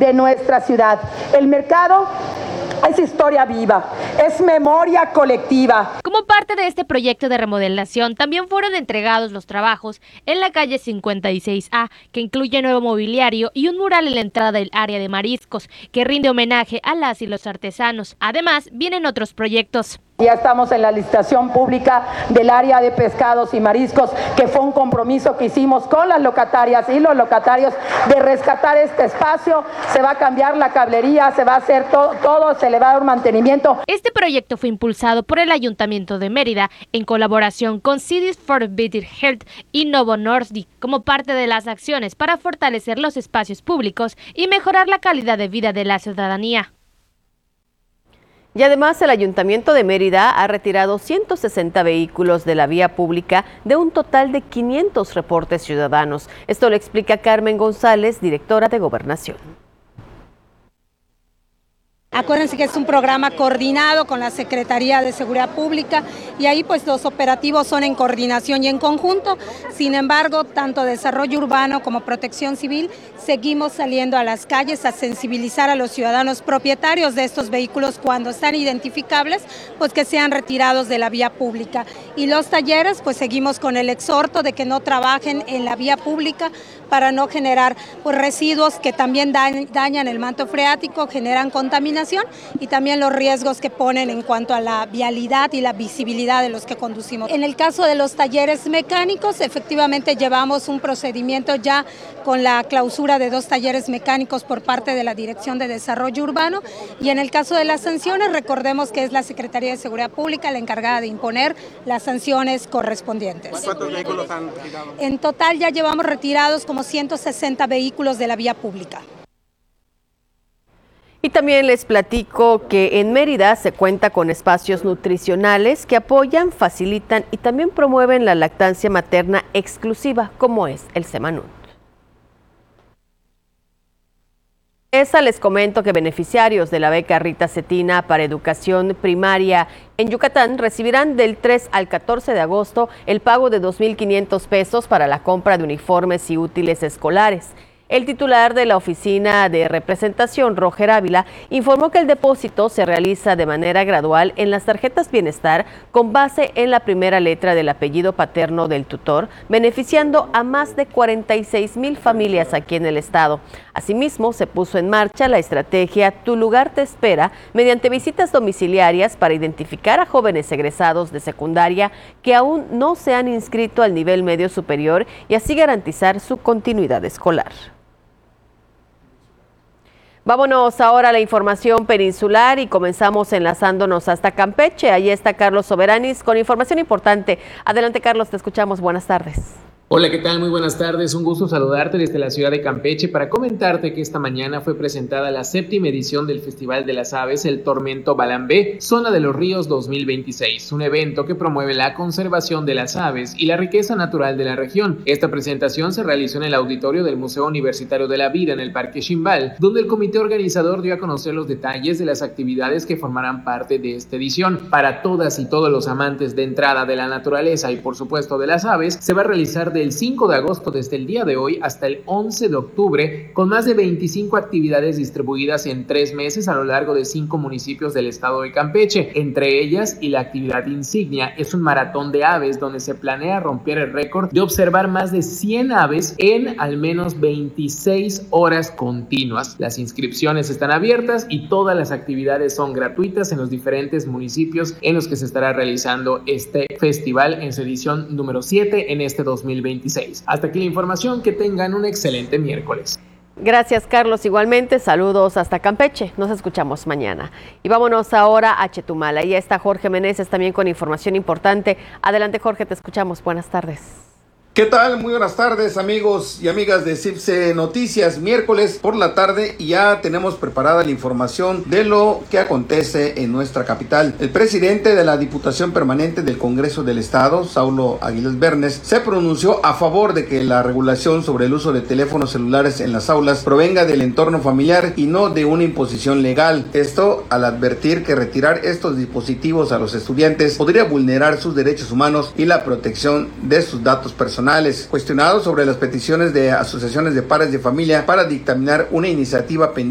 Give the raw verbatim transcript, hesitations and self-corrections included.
de nuestra ciudad. El mercado es historia viva, es memoria colectiva. Como parte de este proyecto de remodelación, también fueron entregados los trabajos en la calle cincuenta y seis A, que incluye nuevo mobiliario y un mural en la entrada del área de mariscos, que rinde homenaje a las y los artesanos. Además, vienen otros proyectos. Ya estamos en la licitación pública del área de pescados y mariscos, que fue un compromiso que hicimos con las locatarias y los locatarios de rescatar este espacio. Se va a cambiar la cablería, se va a hacer todo, todo se le va a dar un mantenimiento. Este proyecto fue impulsado por el Ayuntamiento de Mérida en colaboración con Cities for Better Health y Novo Nordisk, como parte de las acciones para fortalecer los espacios públicos y mejorar la calidad de vida de la ciudadanía. Y además el Ayuntamiento de Mérida ha retirado ciento sesenta vehículos de la vía pública de un total de quinientos reportes ciudadanos. Esto lo explica Carmen González, directora de Gobernación. Acuérdense que es un programa coordinado con la Secretaría de Seguridad Pública y ahí pues los operativos son en coordinación y en conjunto. Sin embargo, tanto Desarrollo Urbano como Protección Civil seguimos saliendo a las calles a sensibilizar a los ciudadanos propietarios de estos vehículos cuando están identificables, pues que sean retirados de la vía pública. Y los talleres, pues seguimos con el exhorto de que no trabajen en la vía pública para no generar pues, residuos que también dañan el manto freático, generan contaminación y también los riesgos que ponen en cuanto a la vialidad y la visibilidad de los que conducimos. En el caso de los talleres mecánicos, efectivamente llevamos un procedimiento ya con la clausura de dos talleres mecánicos por parte de la Dirección de Desarrollo Urbano, y en el caso de las sanciones, recordemos que es la Secretaría de Seguridad Pública la encargada de imponer las sanciones correspondientes. ¿Cuántos vehículos han retirado? En total ya llevamos retirados como ciento sesenta vehículos de la vía pública. Y también les platico que en Mérida se cuenta con espacios nutricionales que apoyan, facilitan y también promueven la lactancia materna exclusiva, como es el Semanut. Esa les comento que beneficiarios de la beca Rita Cetina para educación primaria en Yucatán recibirán del tres al catorce de agosto el pago de dos mil quinientos pesos para la compra de uniformes y útiles escolares. El titular de la Oficina de Representación, Roger Ávila, informó que el depósito se realiza de manera gradual en las tarjetas Bienestar con base en la primera letra del apellido paterno del tutor, beneficiando a más de cuarenta y seis mil familias aquí en el estado. Asimismo, se puso en marcha la estrategia Tu Lugar Te Espera mediante visitas domiciliarias para identificar a jóvenes egresados de secundaria que aún no se han inscrito al nivel medio superior y así garantizar su continuidad escolar. Vámonos ahora a la información peninsular y comenzamos enlazándonos hasta Campeche. Allí está Carlos Soberanis con información importante. Adelante, Carlos, te escuchamos. Buenas tardes. Hola, ¿qué tal? Muy buenas tardes. Un gusto saludarte desde la ciudad de Campeche para comentarte que esta mañana fue presentada la séptima edición del Festival de las Aves, el Tormento Balambé, Zona de los Ríos dos mil veintiséis, un evento que promueve la conservación de las aves y la riqueza natural de la región. Esta presentación se realizó en el auditorio del Museo Universitario de la Vida en el Parque Ximbal, donde el comité organizador dio a conocer los detalles de las actividades que formarán parte de esta edición. Para todas y todos los amantes de entrada de la naturaleza y por supuesto de las aves, se va a realizar de el cinco de agosto desde el día de hoy hasta el once de octubre, con más de veinticinco actividades distribuidas en tres meses a lo largo de cinco municipios del estado de Campeche. Entre ellas, y la actividad insignia, es un maratón de aves donde se planea romper el récord de observar más de cien aves en al menos veintiséis horas continuas. Las inscripciones están abiertas y todas las actividades son gratuitas en los diferentes municipios en los que se estará realizando este festival en su edición número siete en este dos mil veintiséis. Hasta aquí la información, que tengan un excelente miércoles. Gracias, Carlos. Igualmente, saludos hasta Campeche. Nos escuchamos mañana. Y vámonos ahora a Chetumal. Ahí está Jorge Meneses también con información importante. Adelante, Jorge, te escuchamos. Buenas tardes. ¿Qué tal? Muy buenas tardes, amigos y amigas de CIPSE Noticias. Miércoles por la tarde y ya tenemos preparada la información de lo que acontece en nuestra capital. El presidente de la Diputación Permanente del Congreso del Estado, Saulo Aguilar Bernes, se pronunció a favor de que la regulación sobre el uso de teléfonos celulares en las aulas provenga del entorno familiar y no de una imposición legal. Esto al advertir que retirar estos dispositivos a los estudiantes podría vulnerar sus derechos humanos y la protección de sus datos personales. Cuestionado sobre las peticiones de asociaciones de padres de familia para dictaminar una iniciativa pendiente